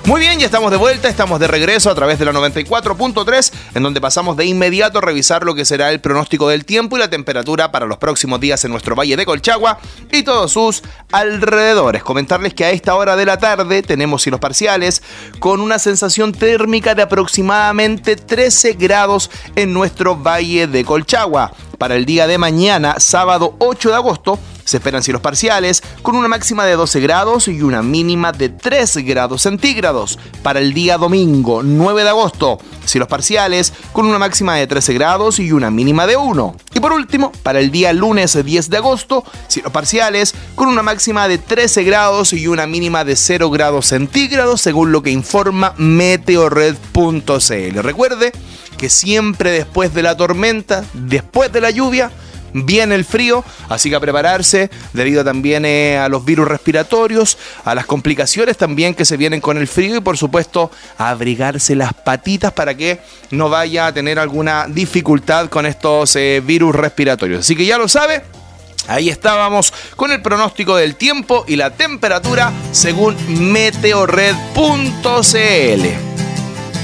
Muy bien, ya estamos de vuelta, estamos de regreso a través de la 94.3, en donde pasamos de inmediato a revisar lo que será el pronóstico del tiempo y la temperatura para los próximos días en nuestro Valle de Colchagua y todos sus alrededores. Comentarles que a esta hora de la tarde tenemos cielos parciales con una sensación térmica de aproximadamente 13 grados en nuestro Valle de Colchagua. Para el día de mañana, sábado 8 de agosto, se esperan cielos parciales con una máxima de 12 grados y una mínima de 3 grados centígrados. Para el día domingo 9 de agosto, cielos parciales con una máxima de 13 grados y una mínima de 1. Y por último, para el día lunes 10 de agosto, cielos parciales con una máxima de 13 grados y una mínima de 0 grados centígrados, según lo que informa meteorred.cl. Recuerde que siempre después de la tormenta, después de la lluvia, viene el frío, así que a prepararse debido también a los virus respiratorios, a las complicaciones también que se vienen con el frío y por supuesto a abrigarse las patitas para que no vaya a tener alguna dificultad con estos virus respiratorios. Así que ya lo sabe, ahí estábamos con el pronóstico del tiempo y la temperatura según meteorred.cl.